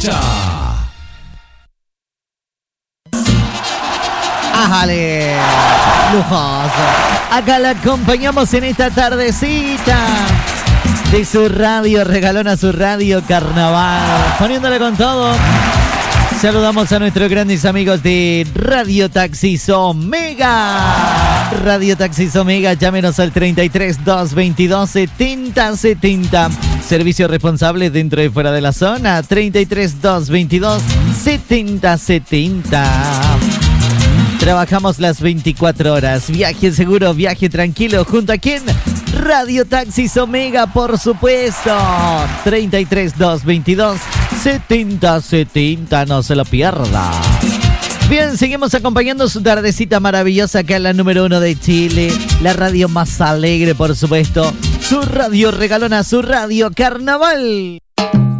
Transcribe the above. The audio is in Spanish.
Rocha. ¡Ájale! Lujoso. Acá la acompañamos en esta tardecita de su radio regalona, su radio Carnaval. Poniéndole con todo. Saludamos a nuestros grandes amigos de Radio Taxis Omega. Radio Taxis Omega, llámenos al 33 222 70 70. Servicio responsable dentro y fuera de la zona. 33 222 70 70. Trabajamos las 24 horas. Viaje seguro, viaje tranquilo. ¿Junto a quién? Radio Taxis Omega, por supuesto. 33 222 70 70. No se lo pierda. Bien, seguimos acompañando su tardecita maravillosa acá en la número 1 de Chile. La radio más alegre, por supuesto. Su radio regalona, su radio Carnaval.